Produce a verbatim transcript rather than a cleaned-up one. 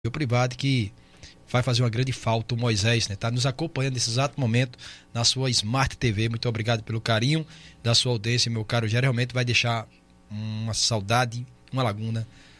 privado, que vai fazer uma grande falta, o Moisés, né? Tá nos acompanhando nesse exato momento na sua Smart T V. Muito obrigado pelo carinho da sua audiência, meu caro Jair. Realmente vai deixar uma saudade, uma laguna